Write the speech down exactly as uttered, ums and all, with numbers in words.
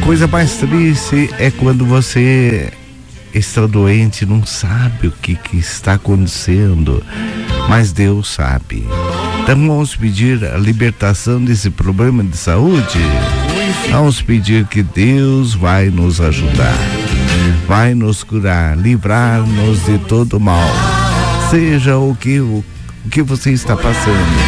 coisa mais triste é quando você está doente, não sabe o que, que está acontecendo, mas Deus sabe. Então vamos pedir a libertação desse problema de saúde. Vamos pedir que Deus vai nos ajudar, vai nos curar, livrar-nos de todo mal, seja o que, o, o que você está passando.